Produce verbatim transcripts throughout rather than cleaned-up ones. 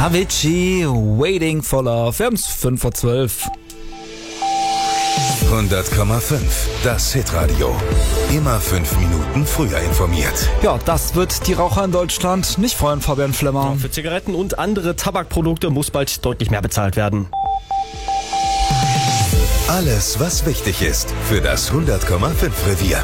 Avicii, Waiting for Love. Wir haben es fünf vor zwölf. hundert Komma fünf, das Hitradio. Immer fünf Minuten früher informiert. Ja, das wird die Raucher in Deutschland nicht freuen, Fabian Flemmer. Ja, für Zigaretten und andere Tabakprodukte muss bald deutlich mehr bezahlt werden. Alles, was wichtig ist für das hundert Komma fünf Revier.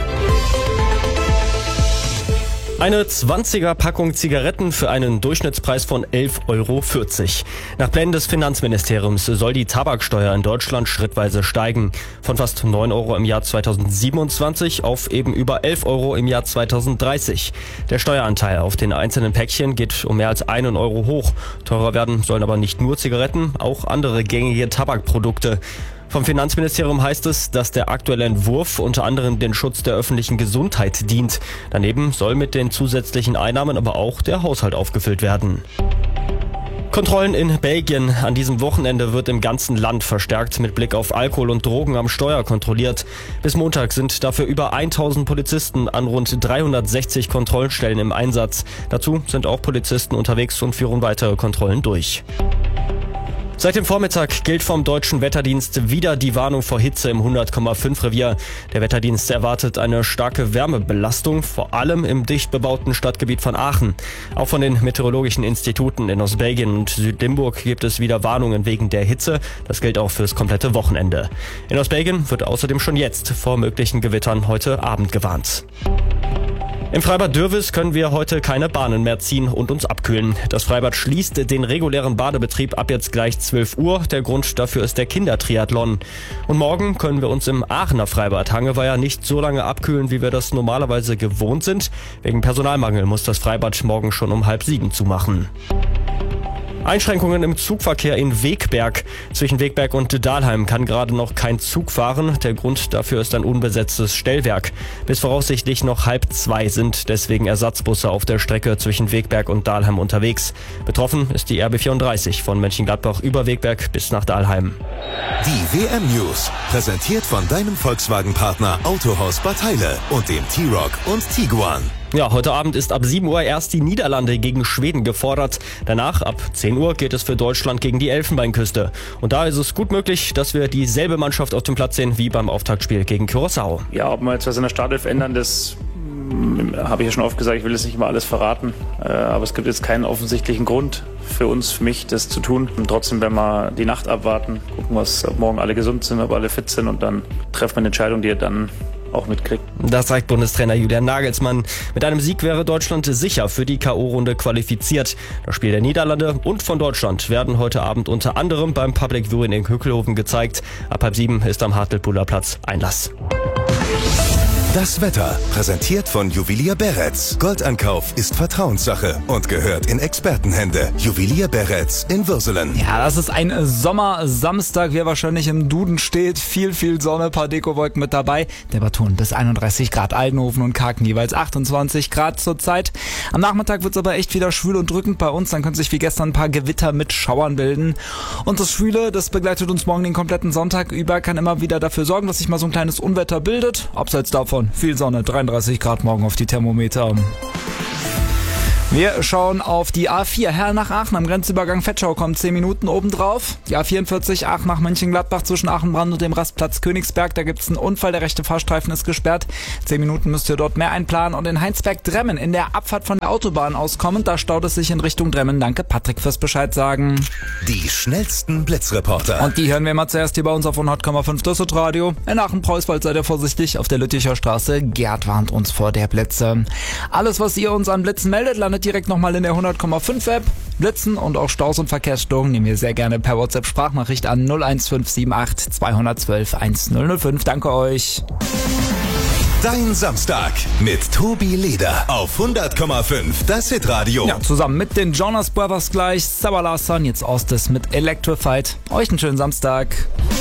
Eine zwanziger Packung Zigaretten für einen Durchschnittspreis von elf Euro vierzig. Nach Plänen des Finanzministeriums soll die Tabaksteuer in Deutschland schrittweise steigen. Von fast neun Euro im Jahr zweitausendsiebenundzwanzig auf eben über elf Euro im Jahr zweitausenddreißig. Der Steueranteil auf den einzelnen Päckchen geht um mehr als einen Euro hoch. Teurer werden sollen aber nicht nur Zigaretten, auch andere gängige Tabakprodukte. Vom Finanzministerium heißt es, dass der aktuelle Entwurf unter anderem den Schutz der öffentlichen Gesundheit dient. Daneben soll mit den zusätzlichen Einnahmen aber auch der Haushalt aufgefüllt werden. Kontrollen in Belgien. An diesem Wochenende wird im ganzen Land verstärkt mit Blick auf Alkohol und Drogen am Steuer kontrolliert. Bis Montag sind dafür über tausend Polizisten an rund dreihundertsechzig Kontrollstellen im Einsatz. Dazu sind auch Polizisten unterwegs und führen weitere Kontrollen durch. Seit dem Vormittag gilt vom Deutschen Wetterdienst wieder die Warnung vor Hitze im hundert Komma fünf Revier. Der Wetterdienst erwartet eine starke Wärmebelastung, vor allem im dicht bebauten Stadtgebiet von Aachen. Auch von den meteorologischen Instituten in Ostbelgien und Südlimburg gibt es wieder Warnungen wegen der Hitze. Das gilt auch fürs komplette Wochenende. In Ostbelgien wird außerdem schon jetzt vor möglichen Gewittern heute Abend gewarnt. Im Freibad Dürwes können wir heute keine Bahnen mehr ziehen und uns abkühlen. Das Freibad schließt den regulären Badebetrieb ab jetzt gleich zwölf Uhr. Der Grund dafür ist der Kindertriathlon. Und morgen können wir uns im Aachener Freibad Hangeweiher nicht so lange abkühlen, wie wir das normalerweise gewohnt sind. Wegen Personalmangel muss das Freibad morgen schon um halb sieben zumachen. Einschränkungen im Zugverkehr in Wegberg. Zwischen Wegberg und Dahlheim kann gerade noch kein Zug fahren. Der Grund dafür ist ein unbesetztes Stellwerk. Bis voraussichtlich noch halb zwei sind deswegen Ersatzbusse auf der Strecke zwischen Wegberg und Dahlheim unterwegs. Betroffen ist die R B vierunddreißig von Mönchengladbach über Wegberg bis nach Dahlheim. Die W M-News, präsentiert von deinem Volkswagen-Partner Autohaus Bad Heile und dem T-Roc und Tiguan. Ja, heute Abend ist ab sieben Uhr erst die Niederlande gegen Schweden gefordert. Danach, ab zehn Uhr, geht es für Deutschland gegen die Elfenbeinküste. Und da ist es gut möglich, dass wir dieselbe Mannschaft auf dem Platz sehen wie beim Auftaktspiel gegen Curaçao. Ja, ob wir jetzt was in der Startelf ändern, das habe ich ja schon oft gesagt, ich will jetzt nicht mal alles verraten. Aber es gibt jetzt keinen offensichtlichen Grund für uns, für mich, das zu tun. Und trotzdem werden wir die Nacht abwarten, gucken, was, ob morgen alle gesund sind, ob alle fit sind und dann treffen wir eine Entscheidung, die ihr dann auch mitkriegt. Das sagt Bundestrainer Julian Nagelsmann. Mit einem Sieg wäre Deutschland sicher für die K O-Runde qualifiziert. Das Spiel der Niederlande und von Deutschland werden heute Abend unter anderem beim Public Viewing in Hückelhoven gezeigt. Ab halb sieben ist am Hartlepoler Platz Einlass. Das Wetter, präsentiert von Juwelier Beretz. Goldankauf ist Vertrauenssache und gehört in Expertenhände. Juwelier Beretz in Würselen. Ja, das ist ein Sommersamstag, wie er wahrscheinlich im Duden steht. Viel, viel Sonne, paar Dekowolken mit dabei. Temperaturen bis einunddreißig Grad, Aldenhofen und Karken jeweils achtundzwanzig Grad zurzeit. Am Nachmittag wird es aber echt wieder schwül und drückend bei uns. Dann können sich wie gestern ein paar Gewitter mit Schauern bilden. Und das Schwüle, das begleitet uns morgen den kompletten Sonntag über, kann immer wieder dafür sorgen, dass sich mal so ein kleines Unwetter bildet. Abseits davon viel Sonne, dreiunddreißig Grad morgen auf die Thermometer. Wir schauen auf die A vier, Herr nach Aachen am Grenzübergang Vetschau kommt zehn Minuten obendrauf. Die A vierundvierzig, Aachen nach Mönchengladbach zwischen Aachenbrand und dem Rastplatz Königsberg, da gibt's einen Unfall, der rechte Fahrstreifen ist gesperrt. zehn Minuten müsst ihr dort mehr einplanen und in Heinsberg-Dremmen in der Abfahrt von der Autobahn auskommend, da staut es sich in Richtung Dremmen. Danke Patrick fürs Bescheid sagen. Die schnellsten Blitzreporter. Und die hören wir mal zuerst hier bei uns auf hundert Komma fünf das Radio. In Aachen-Preuswald seid ihr vorsichtig auf der Lütticher Straße. Gerd warnt uns vor der Blitze. Alles, was ihr uns an Blitzen meldet, landet direkt nochmal in der hundert Komma fünf App. Blitzen und auch Staus und Verkehrsstörungen nehmen wir sehr gerne per WhatsApp-Sprachnachricht an null eins fünf sieben acht zwei eins zwei eins null null fünf. Danke euch. Dein Samstag mit Tobi Leder auf hundert Komma fünf, das Hitradio. Ja, zusammen mit den Jonas Brothers gleich, Sabah Larson, jetzt Ostes mit Electrified. Euch einen schönen Samstag.